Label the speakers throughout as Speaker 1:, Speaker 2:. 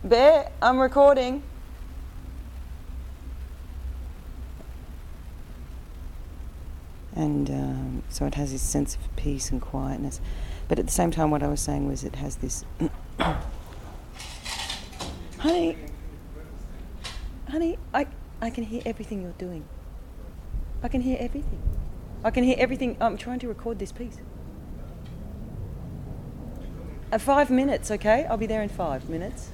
Speaker 1: Bear, I'm recording. And so it has this sense of peace and quietness. But at the same time, what I was saying was it has this... Honey, I can hear everything you're doing. I can hear everything. I can hear everything. I'm trying to record this piece. 5 minutes, okay? I'll be there in 5 minutes.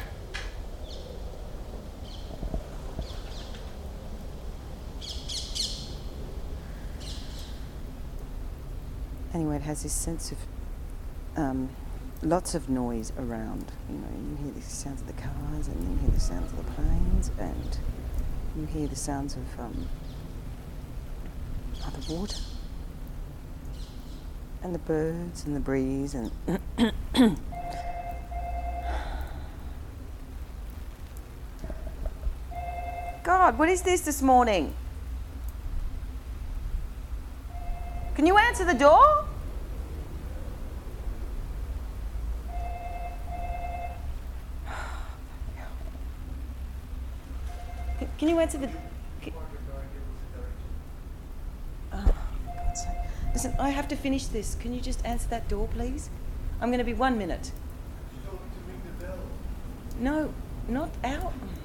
Speaker 1: Anyway, it has this sense of lots of noise around. You know, you hear the sounds of the cars, and you hear the sounds of the planes, and you hear the sounds of the water, and the birds, and the breeze, and God, what is this morning? Can you answer the door? Can you answer the... Oh, for God's sake. Listen, I have to finish this. Can you just answer that door, please? I'm going to be 1 minute.
Speaker 2: You told me to ring the bell.
Speaker 1: No, not out.